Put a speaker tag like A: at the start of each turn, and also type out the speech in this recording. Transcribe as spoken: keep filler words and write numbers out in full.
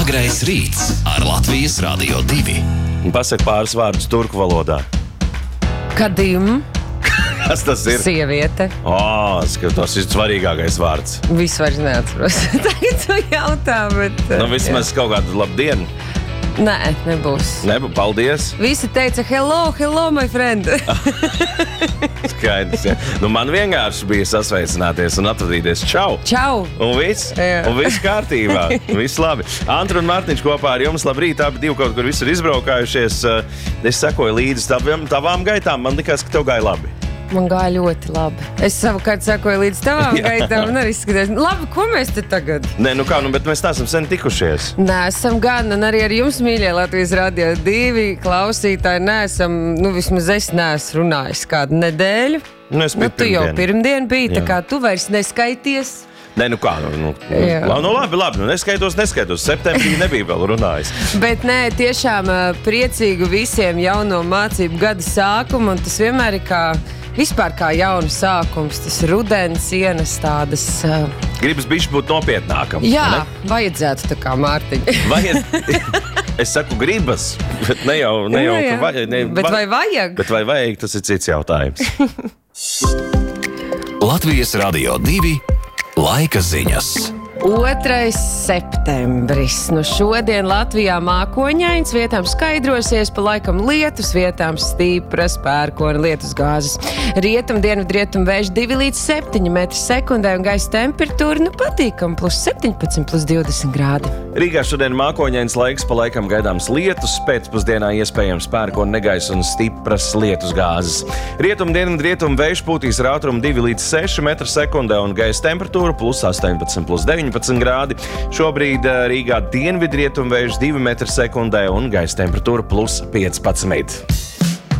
A: Agrais rīts ar Latvijas Radio divi.
B: Pasaka pāris vārdus turku valodā.
C: Kadim.
B: Kas tas ir?
C: Sieviete.
B: O, tas ir svarīgākais vārds.
C: Viss vairs neatceros. Tagad tu jautā, bet...
B: Nu, vismaz jā. Kaut kādu labdienu.
C: Nē, nebūs.
B: Nebūs, paldies.
C: Visi teica, hello, hello, my friend.
B: Skaidrs, jā. Nu, man vienkārši bija sasveicināties un atvadīties. Čau!
C: Čau!
B: Un viss,
C: jā.
B: un viss kārtībā. Viss labi. Antru un Mārtiņš kopā ar jums. Labrīt, abi divi kaut kur visur izbraukājušies. Es sekoju līdzi tavām, tavām gaitām. Man likās, ka tev gāja labi.
C: Man gāja ļoti labi. Es savukārt sekoju līdz tavām gaitām un arī izskatījos. Labi, ko mēs te tagad?
B: Nē, nu kā, nu, bet mēs neesam sen tikušies.
C: Nē, esam gan, un arī ar jums, mīļie Latvijas Radio divi klausītāji, neesam, nu vismaz es neesmu runājis kādu nedēļu.
B: Nu, es biju
C: nu, tu jau pirmdien biji, tā kā tu vairs neskaities.
B: Nē, nu kā, nu, nu, nu labi, labi, nu neskaitos, neskaitos. Septembrī nebija vēl runājis.
C: Bet nē, tiešām priecīgu visiem jauno mācību gada sākumu, un tas vienmēr ir kā... Vispār kā jauna sākums, tas rudens ienes tādas... Uh...
B: Gribas bišķi būt nopietnākam.
C: Jā,
B: ne?
C: Vajadzētu tā kā Mārtiņa.
B: Vajad... Es saku gribas, bet ne jau, ne jau
C: nu,
B: ka vajag. Ne,
C: bet vai vajag?
B: Bet vai vajag, tas ir cits jautājums.
A: Latvijas Radio divi laika ziņas.
C: otrais septembris. Nu šodien Latvijā mākoņains, vietām skaidrosies, pa laikam lietus, vietām stīpras pērkona lietus gāzes. Rietum, dienvidu, rietum vējš divi līdz septiņi metri sekundē un gaisa temperatūra, nu patīkam, plus septiņpadsmit, plus divdesmit grādi.
B: Rīgā šodien mākoņains laiks, pa laikam gaidāms lietus, pēcpusdienā iespējams pērkona negaisa un stipras lietus gāzes. Rietum, dienvidu, rietum vējš pūtīs ar ātrumu divi līdz seši metri sekundē un gaisa temperatūra plus astoņpadsmit, plus deviņpadsmit grādi. Šobrīd Rīgā dienvidrietumvējš divi metri sekundē un gaisa temperatūra plus piecpadsmit.